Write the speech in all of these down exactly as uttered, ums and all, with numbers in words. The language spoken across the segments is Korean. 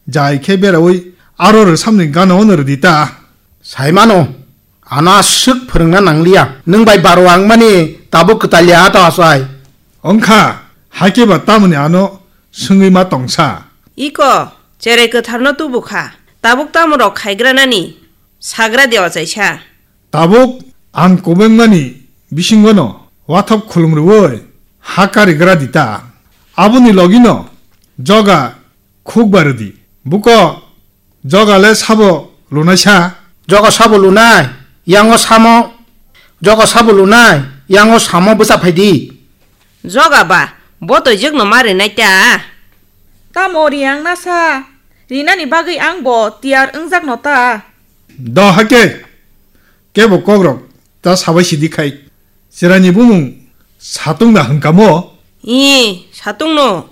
자이케 베라오이 아로를 삼는 가나 오늘은 있다. 사이마노 아나 쓱 퍼릉나 낭리야 능바이 바로 왕만이 따복 그 달려 하다 왔어이. 엉카 하케바 따문에 아노 승의마 동사. 이거 제레 그 타르노 뚜부카 따복 따무로 카이그라나니 사그라 되어자이샤. 따복 안 고백만이 미신거노 와탑 쿨릉르워이 하카리 그라디다. 아버니 러기노 저가 쿡바르디 묶어 저가 레 사보 루나샤. 저거 사보 루나이 양어 사모 저거 사보 루나이 양어 사모 부사 파이디. 저가 봐 뭐도 적노 말이 나있다. 따모 리앙 나사 리나니 바그이 앙보 디알 응작 노다. 너 할게 깨보 꼬그럭 다 사바시디카이 지라니 부문 사똥나 흥까모. 이 사똥노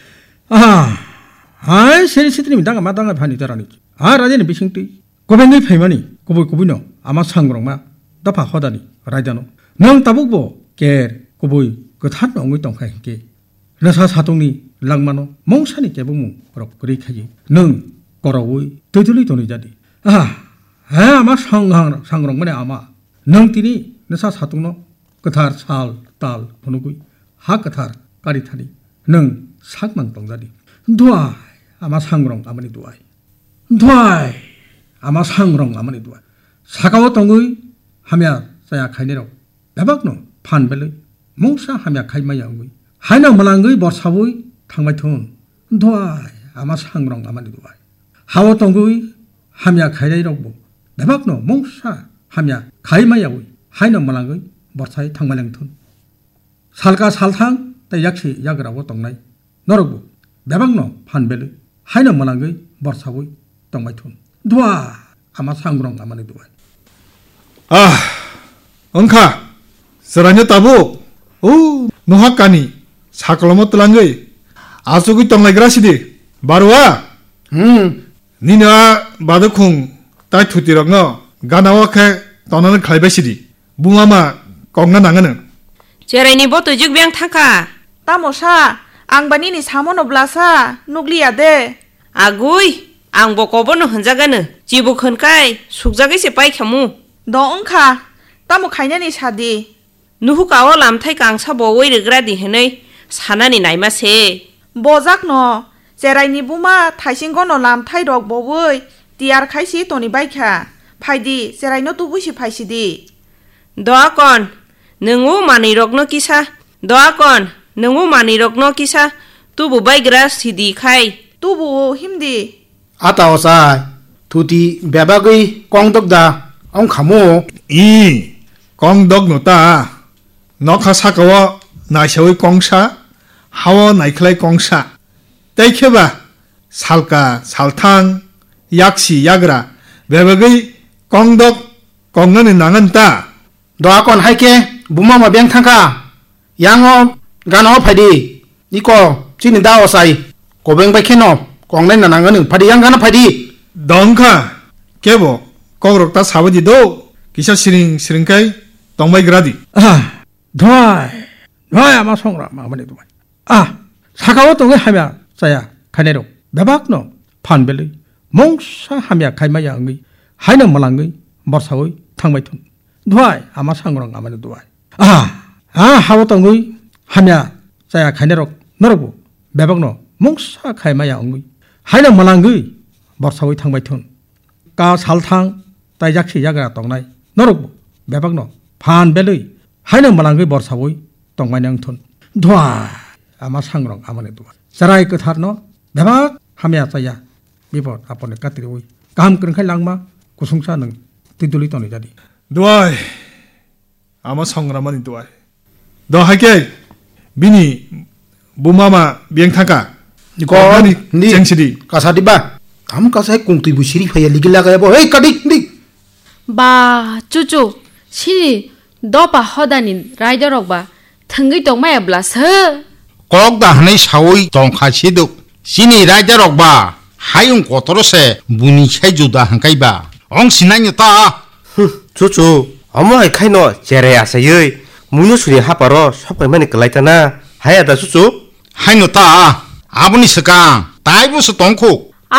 아 아이 세리시드님이 당가 마당가 반이더라니. 아 라제는 비싱띠 고백을 페이마니 고보이 고보이노 아마 상그럭마 다파 허다니 라이자노 능 따복보 깨 고보이 그 탄 엉의 똥카이게 나사 사똥니 랑마노 몽산이 깨보무 그럭 그리카지 능 거라오이 드들리 돈이자디. 아 아마 상강 상그럭마네 아마 능 띠니 나사 사똥노 그탈 살딸 보노구이 하그탈 까리타니 능 상망 똥자디. 두아 아마 상그럭 아마니 두아이 두아이 아마 상그럭 아마니 두아이 사가워 똥의 하며 사야 카이네로 배박노 판벨의 몽사 하며 카이마야 엉의 하이나 말랑의 버사보이 탕마이톤 두아이 아마 상그럭 아마니 두아이 하워 똥의 하며 카이네로 배박노 몽사 하며 카이마야 엉의 하이나 말랑의 버사의 탕마랭톤 살가 살탕 때 약시 약이라고 똥나이 너러고 배박노 판벨의 하이나 말랑의 버사보이 똥마이톤 두아 아마 상그럭 아마니 두아이. 아 엉카 서라녀 따복 오 노학가니 사클로모 뜰랑의 아수기 똥라이 그라시디 바로와. 음 니나 마드쿵 따이 투띠랑어 가나와케 떠나는 갈배시디 뭉아마 꽁나 나가는 제레니 뭐도 적병 타카. 따모사 앙바니니 사모노 블라사 누글리아데. 아구이 앙보 고보노 흔자가는 지부 큰까이 숙자기시 빠이켜무. 너 응카 따모 카이냐니 사디. 누후 까워 람타이 강사 보고이 르그라디 해네 사나니 나이마세. 보작노 제라이니 부마 타이싱고노 람타이록 보고이 디알 카이시 토니 바이카 파이디 제라이노 투부시 파이시디. 도아건 능우 마니록노 기사 도아건 능우 마니록노 기사 투부 바이그라 시디 카이. 투부 힘디 아따 오사이 투디 배박의 꽝덕다 엉 카모. 이 꽁덕 노따 너카 사가와 나샤의 꽁사 하와 나이클라이 꽁사 떼켜봐 살까 살탕 약시 약으라 배박의 꽁덕 꽁나는 나간다. 너아건 할게 무마마 병탕카 양어 가나오 파이디 이거 지니 다 오사이 고뱅 바이케노 꽁나는 나가는 파디 양 가나 파이디. 덩카 깨보 꼬그럭 다 사바디도 기샤 시링 시링카이 똥마이 그라디. 아 두아이 두아이 아마 상그럭 아마니 두아이. 아 사가워 똥의 하며 사야 카이네로 배박노 판벨의 몽사 하며 카이마야 엉의 하이나 말랑의 버사의 탕마이톤 두아이 아마 상그럭 아마니 두아이. 아 아 하워 똥의 하며 사야 카이네로 너러고 배박노 몽사 카이마야 엉의 하이나 말랑의 버사의 탕마이톤 까 살탕 따이작시 야그라 똥나이 너러고 배박노 판벨의 하이나 말랑의 버사의 똥마냥톤 두아 아마 상그럭 아마니 두아. 자라이 끝하르노 배박 하며 사야 미보 아빠네 까뜨리오이 감 끄는 칼 랑마 구승사는 뒤돌리 떠네 자리. 두아이 아마 성라마니 두아이 너 할게 미니 무마마 맹타가 이거 니 쟁시디 가사디바 감 가사에 꽁뚜이부 시리 파야 리길라가 해보. 에이 까디 니 바 쭈쭈 시니 너바 허다닌 라이더럭바 탕의 똥마야 블라서 꼭다 하나의 사오이 똥카시도 시니 라이자록바 하용 고토로세 문이 차이주다 한가이바 엉신나니었다. 쭈쭈 어머이 카이노 제레야사여이 무누수리 하바로 섭가만이 끌라이타나 하야다 쭈쭈 하이노다 아버니 스강 다이부스 똥쿡